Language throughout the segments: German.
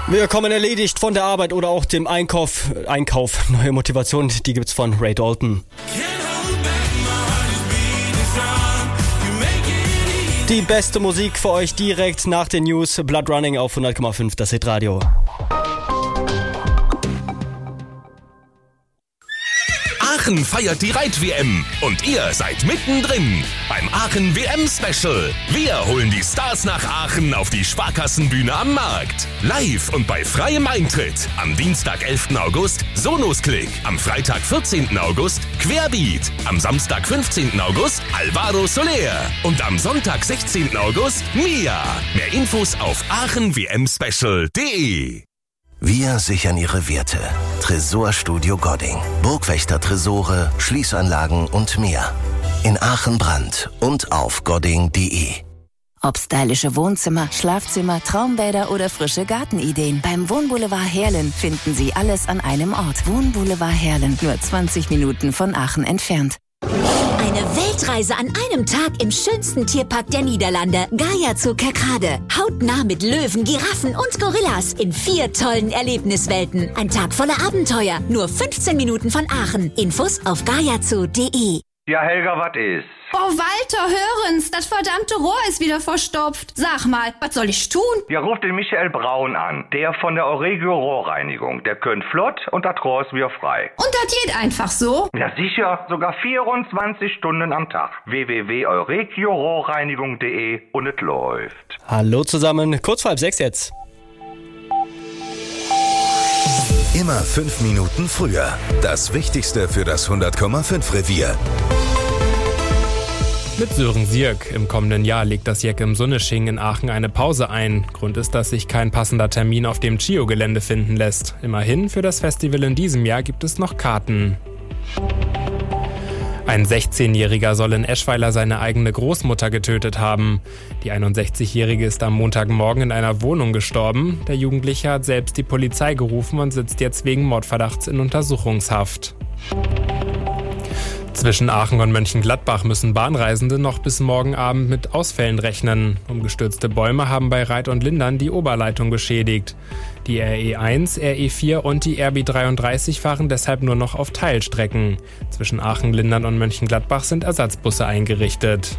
Wir kommen erledigt von der Arbeit oder auch dem Einkauf. Neue Motivation, die gibt's von Ray Dalton. Die beste Musik für euch direkt nach den News. Blood Running auf 100,5, das Hitradio. Aachen feiert die Reit-WM und ihr seid mittendrin beim Aachen WM-Special. Wir holen die Stars nach Aachen auf die Sparkassenbühne am Markt. Live und bei freiem Eintritt. Am Dienstag, 11. August, Sonos-Klick. Am Freitag, 14. August, Querbeat. Am Samstag, 15. August, Alvaro Soler. Und am Sonntag, 16. August, Mia. Mehr Infos auf aachenwmspecial.de. Wir sichern Ihre Werte. Tresorstudio Godding. Burgwächter-Tresore, Schließanlagen und mehr. In Aachen Brand und auf godding.de. Ob stylische Wohnzimmer, Schlafzimmer, Traumbäder oder frische Gartenideen. Beim Wohnboulevard Herlen finden Sie alles an einem Ort. Wohnboulevard Herlen, nur 20 Minuten von Aachen entfernt. Eine Weltreise an einem Tag im schönsten Tierpark der Niederlande. Gaia Zoo Kerkrade. Hautnah mit Löwen, Giraffen und Gorillas in 4 tollen Erlebniswelten. Ein Tag voller Abenteuer. Nur 15 Minuten von Aachen. Infos auf gaiazoo.de. Ja, Helga, was ist? Oh, Walter, hören's, das verdammte Rohr ist wieder verstopft. Sag mal, was soll ich tun? Ja, ruf den Michael Braun an, der von der Euregio Rohrreinigung. Der könnt flott und das Rohr ist wieder frei. Und das geht einfach so? Ja, sicher, sogar 24 Stunden am Tag. www.euregiorohrreinigung.de und es läuft. Hallo zusammen, kurz vor 5:30 jetzt. Immer 5 Minuten früher. Das Wichtigste für das 100,5 Revier. Mit Sören Sierk. Im kommenden Jahr legt das Jeck im Sunnesching in Aachen eine Pause ein. Grund ist, dass sich kein passender Termin auf dem Chio-Gelände finden lässt. Immerhin, für das Festival in diesem Jahr gibt es noch Karten. Ein 16-Jähriger soll in Eschweiler seine eigene Großmutter getötet haben. Die 61-Jährige ist am Montagmorgen in einer Wohnung gestorben. Der Jugendliche hat selbst die Polizei gerufen und sitzt jetzt wegen Mordverdachts in Untersuchungshaft. Zwischen Aachen und Mönchengladbach müssen Bahnreisende noch bis morgen Abend mit Ausfällen rechnen. Umgestürzte Bäume haben bei Reit und Lindern die Oberleitung beschädigt. Die RE1, RE4 und die RB33 fahren deshalb nur noch auf Teilstrecken. Zwischen Aachen, Lindern und Mönchengladbach sind Ersatzbusse eingerichtet.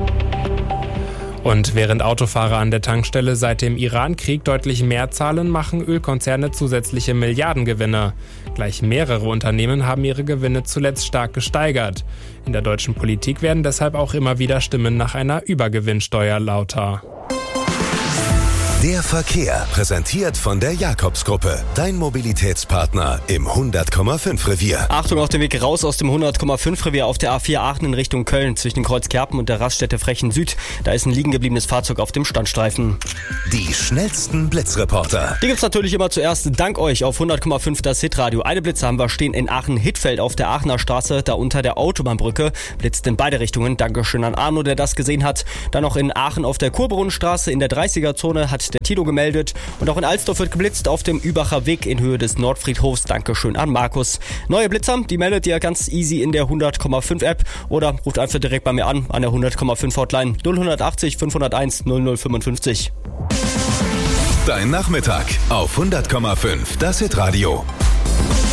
Und während Autofahrer an der Tankstelle seit dem Iran-Krieg deutlich mehr zahlen, machen Ölkonzerne zusätzliche Milliardengewinne. Gleich mehrere Unternehmen haben ihre Gewinne zuletzt stark gesteigert. In der deutschen Politik werden deshalb auch immer wieder Stimmen nach einer Übergewinnsteuer lauter. Der Verkehr, präsentiert von der Jakobsgruppe. Dein Mobilitätspartner im 100,5 Revier. Achtung auf dem Weg raus aus dem 100,5 Revier auf der A4 Aachen in Richtung Köln zwischen Kreuzkerpen und der Raststätte Frechen Süd. Da ist ein liegen gebliebenes Fahrzeug auf dem Standstreifen. Die schnellsten Blitzreporter. Die gibt's natürlich immer zuerst dank euch auf 100,5 das Hitradio. Eine Blitze haben wir stehen in Aachen-Hittfeld auf der Aachener Straße, da unter der Autobahnbrücke. Blitzt in beide Richtungen. Dankeschön an Arno, der das gesehen hat. Dann noch in Aachen auf der Kurbrunnenstraße in der 30er-Zone hat der Tilo gemeldet. Und auch in Alsdorf wird geblitzt auf dem Übacher Weg in Höhe des Nordfriedhofs. Dankeschön an Markus. Neue Blitzer, die meldet ihr ganz easy in der 100,5 App oder ruft einfach direkt bei mir an der 100,5 Hotline 0180 501 0055. Dein Nachmittag auf 100,5 das Hitradio.